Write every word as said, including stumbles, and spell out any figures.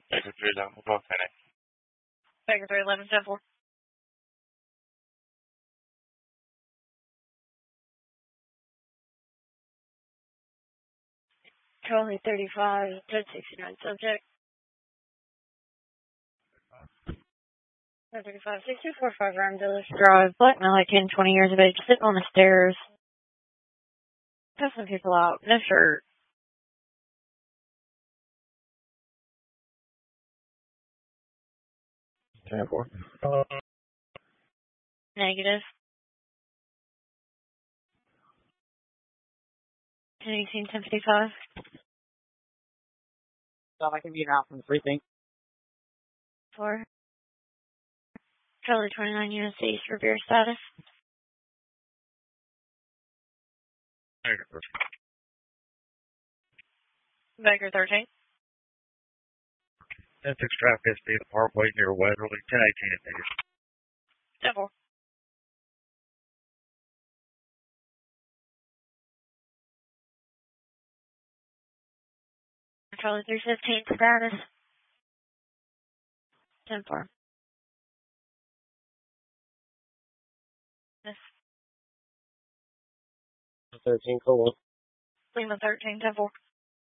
Baker three eleven, we'll go Fennec. Baker three eleven, ten four. Charlie thirty-five, ten sixty-nine subject. thirty-five, six two four five Ramdillis Drive, Black Mallet, twenty years of age, sitting on the stairs. Cussing people out, no shirt. ten four. Negative. ten eighteen, ten fifty-five. So I can be out from three things. four. Charlie twenty-nine, U S East, Revere status. Baker. Baker thirteen. ten six traffic S P, the Parkway near Weatherly, ten eighteen at Vegas. ten four. Charlie three fifteen, status. ten four. Yes. thirteen, cool. Lima thirteen, ten four.